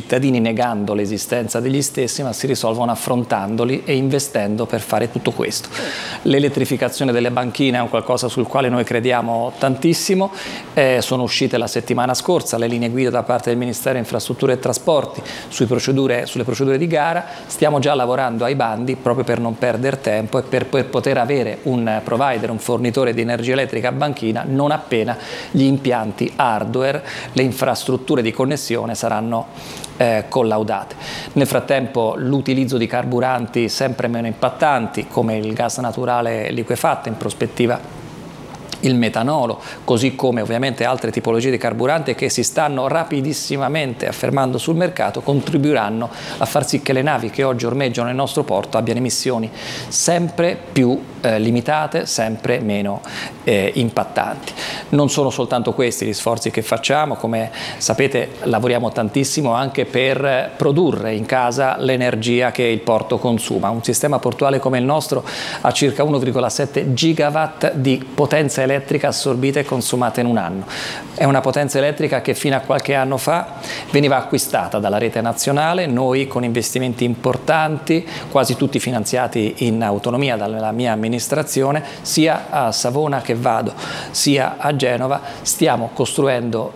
cittadini negando l'esistenza degli stessi, ma si risolvono affrontandoli e investendo per fare tutto questo. L'elettrificazione delle banchine è un qualcosa sul quale noi crediamo tantissimo, sono uscite la settimana scorsa le linee guida da parte del Ministero Infrastrutture e Trasporti sulle procedure di gara, stiamo già lavorando ai bandi proprio per non perdere tempo e per poter avere un provider, un fornitore di energia elettrica a banchina non appena gli impianti hardware, le infrastrutture di connessione saranno collaudate. Nel frattempo l'utilizzo di carburanti sempre meno impattanti come il gas naturale liquefatto, in prospettiva il metanolo, così come ovviamente altre tipologie di carburanti che si stanno rapidissimamente affermando sul mercato, contribuiranno a far sì che le navi che oggi ormeggiano nel nostro porto abbiano emissioni sempre più limitate, sempre meno impattanti. Non sono soltanto questi gli sforzi che facciamo, come sapete lavoriamo tantissimo anche per produrre in casa l'energia che il porto consuma. Un sistema portuale come il nostro ha circa 1,7 gigawatt di potenza elettrica assorbita e consumata in un anno. È una potenza elettrica che fino a qualche anno fa veniva acquistata dalla rete nazionale, noi con investimenti importanti, quasi tutti finanziati in autonomia dalla mia amministrazione, sia a Savona che Vado, sia a Genova, stiamo costruendo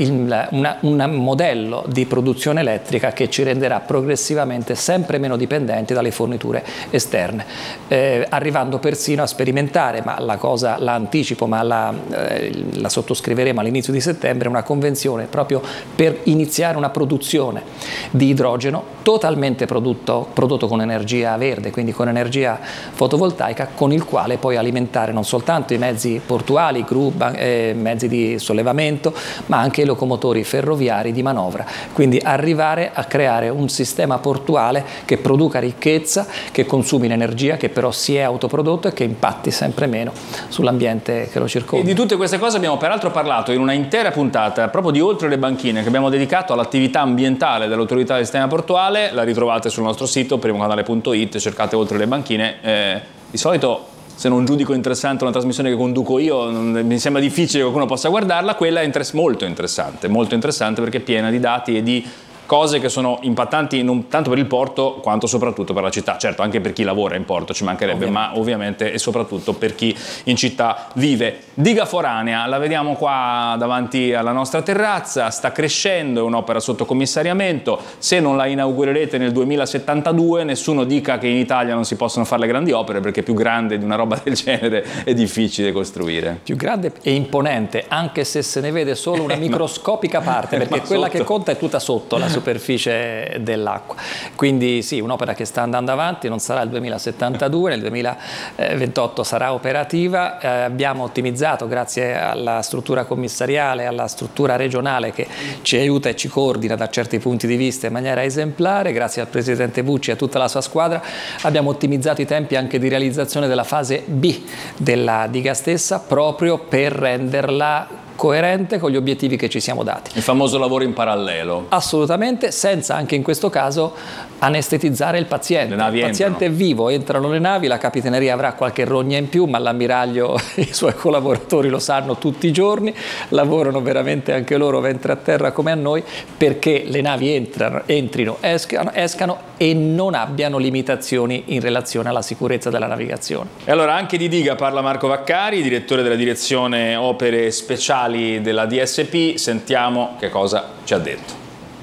un modello di produzione elettrica che ci renderà progressivamente sempre meno dipendenti dalle forniture esterne, arrivando persino a sperimentare, ma la cosa la anticipo, ma la sottoscriveremo all'inizio di settembre, una convenzione proprio per iniziare una produzione di idrogeno totalmente prodotto con energia verde, quindi con energia fotovoltaica, con il quale poi alimentare non soltanto i mezzi portuali, gru, mezzi di sollevamento, ma anche i locomotori ferroviari di manovra. Quindi arrivare a creare un sistema portuale che produca ricchezza, che consumi l'energia, che però si è autoprodotto e che impatti sempre meno sull'ambiente che lo circonda. E di tutte queste cose abbiamo peraltro parlato in una intera puntata proprio di Oltre le banchine che abbiamo dedicato all'attività ambientale dell'autorità del sistema portuale. La ritrovate sul nostro sito primocanale.it, cercate Oltre le banchine. Di solito, se non giudico interessante una trasmissione che conduco io, mi sembra difficile che qualcuno possa guardarla. Quella è molto interessante perché è piena di dati e di cose che sono impattanti non tanto per il porto quanto soprattutto per la città. Certo, anche per chi lavora in porto ci mancherebbe, ma ovviamente e soprattutto per chi in città vive. Diga Foranea, la vediamo qua davanti alla nostra terrazza, sta crescendo, è un'opera sotto commissariamento. Se non la inaugurerete nel 2072, nessuno dica che in Italia non si possono fare le grandi opere, perché più grande di una roba del genere è difficile costruire. Più grande e imponente, anche se se ne vede solo una microscopica parte, perché quella che conta è tutta sotto la superficie dell'acqua. Quindi sì, un'opera che sta andando avanti, non sarà il 2072, nel 2028 sarà operativa. Abbiamo ottimizzato, grazie alla struttura commissariale, alla struttura regionale che ci aiuta e ci coordina da certi punti di vista in maniera esemplare, grazie al Presidente Bucci e a tutta la sua squadra, abbiamo ottimizzato i tempi anche di realizzazione della fase B della diga stessa, proprio per renderla coerente con gli obiettivi che ci siamo dati. Il famoso lavoro in parallelo. Assolutamente, senza anche in questo caso anestetizzare il paziente. Il paziente è vivo, entrano le navi, la Capitaneria avrà qualche rogna in più, ma l'ammiraglio e i suoi collaboratori lo sanno tutti i giorni, lavorano veramente anche loro ventre a terra come a noi, perché le navi entrino, escano e non abbiano limitazioni in relazione alla sicurezza della navigazione. E allora anche di diga parla Marco Vaccari, direttore della direzione opere speciali della DSP. Sentiamo che cosa ci ha detto.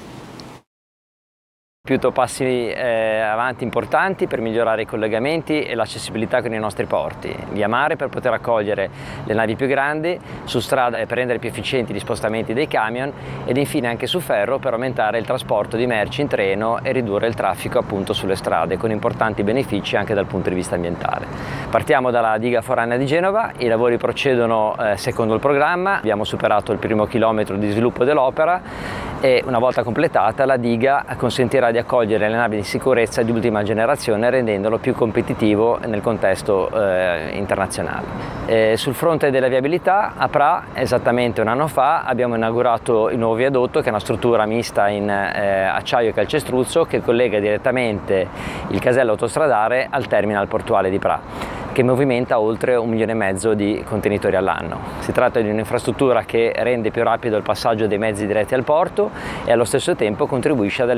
Più passi avanti importanti per migliorare i collegamenti e l'accessibilità con i nostri porti, via mare per poter accogliere le navi più grandi, su strada per rendere più efficienti gli spostamenti dei camion ed infine anche su ferro per aumentare il trasporto di merci in treno e ridurre il traffico appunto sulle strade, con importanti benefici anche dal punto di vista ambientale. Partiamo dalla diga Foranea di Genova, i lavori procedono secondo il programma, abbiamo superato il primo chilometro di sviluppo dell'opera e una volta completata la diga consentirà di accogliere le navi di sicurezza di ultima generazione, rendendolo più competitivo nel contesto internazionale. Sul fronte della viabilità, a Pra, esattamente un anno fa, abbiamo inaugurato il nuovo viadotto, che è una struttura mista in acciaio e calcestruzzo che collega direttamente il casello autostradale al terminal portuale di Pra, che movimenta oltre 1,5 milioni di contenitori all'anno. Si tratta di un'infrastruttura che rende più rapido il passaggio dei mezzi diretti al porto e allo stesso tempo contribuisce ad